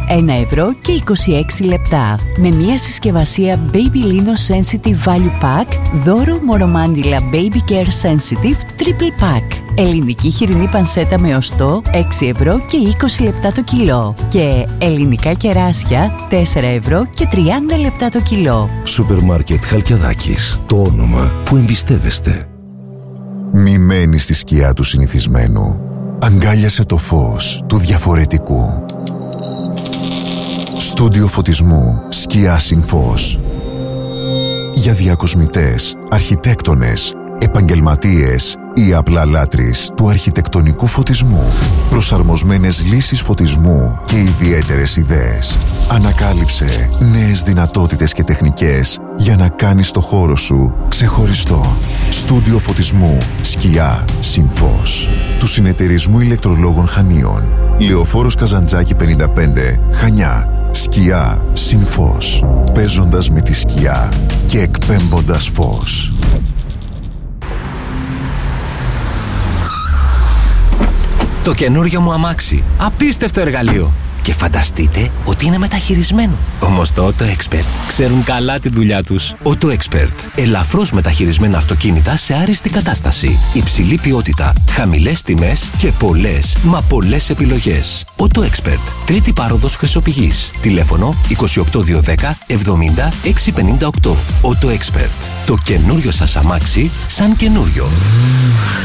€1 και 26 λεπτά. Με μια συσκευασία Baby Lino Sensitive Value Pack, δώρο μωρομάντιλα Baby Care Sensitive Triple Pack. Ελληνική χοιρινή πανσέτα με οστό, €6 και 20 λεπτά το κιλό. Και ελληνικά κεράσια, €4 και 30 λεπτά το κιλό. Σούπερ μάρκετ Χαλκιαδάκης. Το όνομα που εμπιστεύεστε. Μη μένεις στη σκιά του συνηθισμένου. Αγκάλιασε το φως του διαφορετικού. Στούντιο φωτισμού Σκιά συν φως. Για διακοσμητές, αρχιτέκτονες, επαγγελματίες ή απλά λάτρεις του αρχιτεκτονικού φωτισμού. Προσαρμοσμένες λύσεις φωτισμού και ιδιαίτερες ιδέες. Ανακάλυψε νέες δυνατότητες και τεχνικές για να κάνεις το χώρο σου ξεχωριστό. Στούντιο φωτισμού Σκιά συν φως του Συνεταιρισμού Ηλεκτρολόγων Χανίων. Λεωφόρος Καζαντζάκη 55, Χανιά. Σκιά συν φως. Παίζοντας με τη σκιά και εκπέμποντας φως. Το καινούριο μου αμάξι. Απίστευτο εργαλείο. Και φανταστείτε ότι είναι μεταχειρισμένο. Όμως το Auto Expert ξέρουν καλά τη δουλειά τους. Auto Expert. Ελαφρώς μεταχειρισμένα αυτοκίνητα σε άριστη κατάσταση. Υψηλή ποιότητα, χαμηλές τιμές και πολλές επιλογές. Auto Expert. Τρίτη πάροδος Χρυσοπηγής. Τηλέφωνο 28210 70 658. Auto Expert. Το καινούριο σας αμάξι σαν καινούριο.